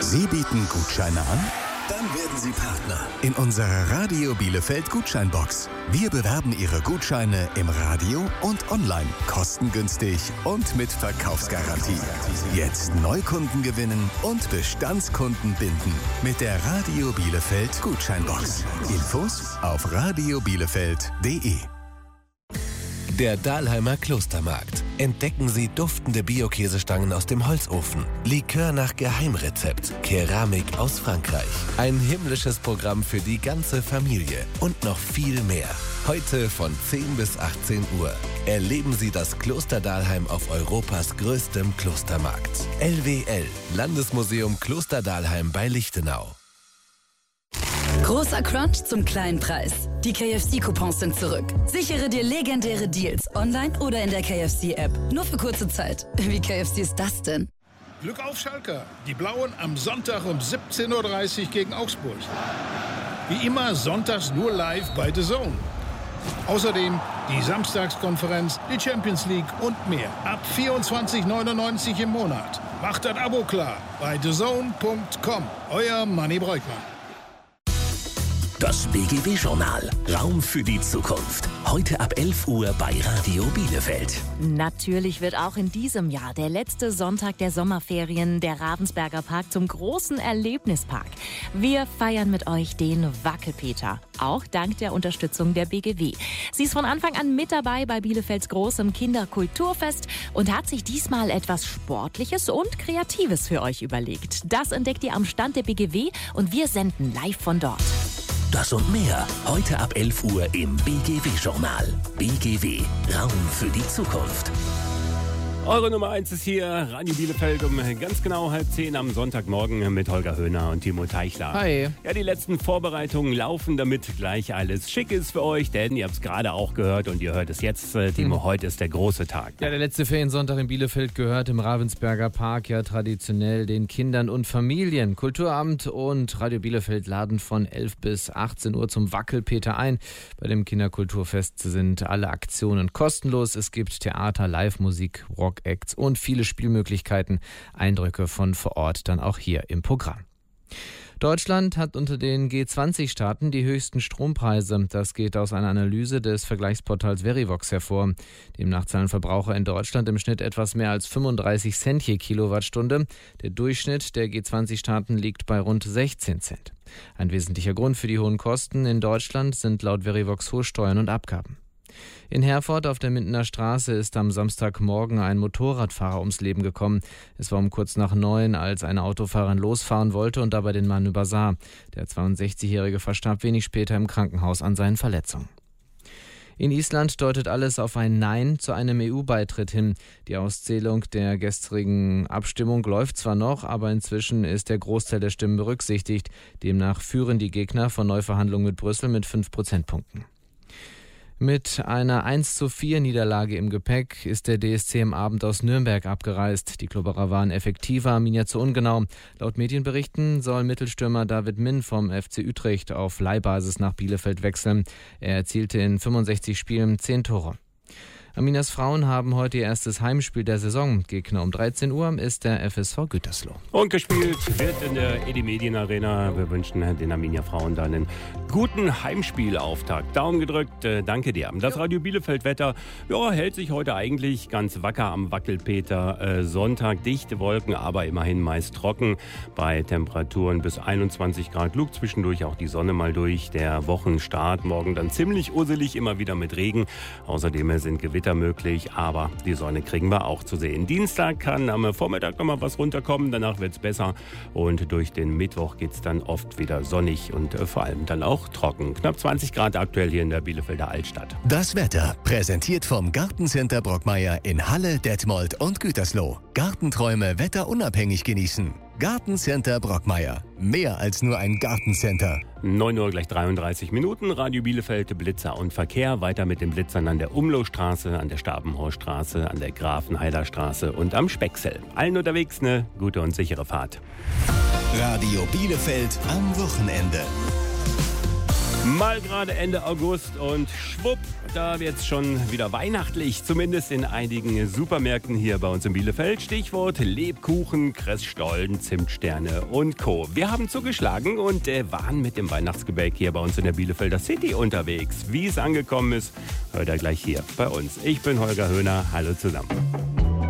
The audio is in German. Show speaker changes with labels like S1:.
S1: Sie bieten Gutscheine an? Dann werden Sie Partner in unserer Radio Bielefeld Gutscheinbox. Wir bewerben Ihre Gutscheine im Radio und online, kostengünstig und mit Verkaufsgarantie. Jetzt Neukunden gewinnen und Bestandskunden binden mit der Radio Bielefeld Gutscheinbox. Infos auf radiobielefeld.de.
S2: Der Dahlheimer Klostermarkt. Entdecken Sie duftende Bio-Käsestangen aus dem Holzofen, Likör nach Geheimrezept, Keramik aus Frankreich. Ein himmlisches Programm für die ganze Familie und noch viel mehr. Heute von 10 bis 18 Uhr. Erleben Sie das Kloster Dahlheim auf Europas größtem Klostermarkt. LWL, Landesmuseum Kloster Dahlheim bei Lichtenau.
S3: Großer Crunch zum kleinen Preis. Die KFC-Coupons sind zurück. Sichere dir legendäre Deals online oder in der KFC-App. Nur für kurze Zeit. Wie KFC ist das denn?
S4: Glück auf Schalke. Die Blauen am Sonntag um 17:30 Uhr gegen Augsburg. Wie immer sonntags nur live bei The Zone. Außerdem die Samstagskonferenz, die Champions League und mehr. Ab 24,99 im Monat. Macht das Abo klar bei thezone.com. Euer Manni Breukmann.
S5: Das BGW-Journal. Raum für die Zukunft. Heute ab 11 Uhr bei Radio Bielefeld.
S6: Natürlich wird auch in diesem Jahr der letzte Sonntag der Sommerferien der Ravensberger Park zum großen Erlebnispark. Wir feiern mit euch den Wackelpeter. Auch dank der Unterstützung der BGW. Sie ist von Anfang an mit dabei bei Bielefelds großem Kinderkulturfest und hat sich diesmal etwas Sportliches und Kreatives für euch überlegt. Das entdeckt ihr am Stand der BGW und wir senden live von dort.
S5: Das und mehr heute ab 11 Uhr im BGW-Journal. BGW. Raum für die Zukunft.
S7: Eure Nummer 1 ist hier, Radio Bielefeld um ganz genau 9:30 am Sonntagmorgen mit Holger Höhner und Timo Teichler.
S8: Hi.
S7: Ja, die letzten Vorbereitungen laufen, damit gleich alles schick ist für euch, denn ihr habt es gerade auch gehört und ihr hört es jetzt, Timo, heute ist der große Tag.
S8: Ja, der letzte Feriensonntag in Bielefeld gehört im Ravensberger Park ja traditionell den Kindern und Familien. Kulturamt und Radio Bielefeld laden von 11 bis 18 Uhr zum Wackelpeter ein. Bei dem Kinderkulturfest sind alle Aktionen kostenlos. Es gibt Theater, Live-Musik, Rock, Acts und viele Spielmöglichkeiten. Eindrücke von vor Ort dann auch hier im Programm. Deutschland hat unter den G20-Staaten die höchsten Strompreise. Das geht aus einer Analyse des Vergleichsportals Verivox hervor. Demnach zahlen Verbraucher in Deutschland im Schnitt etwas mehr als 35 Cent je Kilowattstunde. Der Durchschnitt der G20-Staaten liegt bei rund 16 Cent. Ein wesentlicher Grund für die hohen Kosten in Deutschland sind laut Verivox hohe Steuern und Abgaben. In Herford auf der Mindener Straße ist am Samstagmorgen ein Motorradfahrer ums Leben gekommen. Es war um kurz nach 9, als eine Autofahrerin losfahren wollte und dabei den Mann übersah. Der 62-Jährige verstarb wenig später im Krankenhaus an seinen Verletzungen. In Island deutet alles auf ein Nein zu einem EU-Beitritt hin. Die Auszählung der gestrigen Abstimmung läuft zwar noch, aber inzwischen ist der Großteil der Stimmen berücksichtigt. Demnach führen die Gegner von Neuverhandlungen mit Brüssel mit 5 Prozentpunkten. Mit einer 1:4 Niederlage im Gepäck ist der DSC am Abend aus Nürnberg abgereist. Die Klubberer waren effektiver, Arminia zu ungenau. Laut Medienberichten soll Mittelstürmer David Min vom FC Utrecht auf Leihbasis nach Bielefeld wechseln. Er erzielte in 65 Spielen 10 Tore. Arminias Frauen haben heute ihr erstes Heimspiel der Saison. Gegner um 13 Uhr ist der FSV Gütersloh.
S7: Und gespielt wird in der Edi Medien Arena. Wir wünschen den Arminia Frauen dann einen guten Heimspielauftakt. Daumen gedrückt, danke dir. Das Radio Bielefeld Wetter hält sich heute eigentlich ganz wacker am Wackelpeter. Sonntag dichte Wolken, aber immerhin meist trocken. Bei Temperaturen bis 21 Grad lugt zwischendurch auch die Sonne mal durch. Der Wochenstart morgen dann ziemlich urselig, immer wieder mit Regen. Außerdem sind Gewitter möglich, aber die Sonne kriegen wir auch zu sehen. Dienstag kann am Vormittag noch mal was runterkommen, danach wird es besser und durch den Mittwoch geht es dann oft wieder sonnig und vor allem dann auch trocken. Knapp 20 Grad aktuell hier in der Bielefelder Altstadt.
S1: Das Wetter präsentiert vom Gartencenter Brockmeier in Halle, Detmold und Gütersloh. Gartenträume wetterunabhängig genießen. Gartencenter Brockmeier. Mehr als nur ein Gartencenter.
S7: 9 Uhr gleich 33 Minuten. Radio Bielefeld, Blitzer und Verkehr. Weiter mit den Blitzern an der Umlohstraße, an der Stabenhorststraße, an der Grafenheider Straße und am Specksel. Allen unterwegs eine gute und sichere Fahrt.
S1: Radio Bielefeld am Wochenende.
S7: Mal gerade Ende August und schwupp, da wird's schon wieder weihnachtlich, zumindest in einigen Supermärkten hier bei uns in Bielefeld. Stichwort Lebkuchen, Kressstollen, Zimtsterne und Co. Wir haben zugeschlagen und waren mit dem Weihnachtsgebäck hier bei uns in der Bielefelder City unterwegs. Wie es angekommen ist, hört ihr gleich hier bei uns. Ich bin Holger Höhner, hallo zusammen.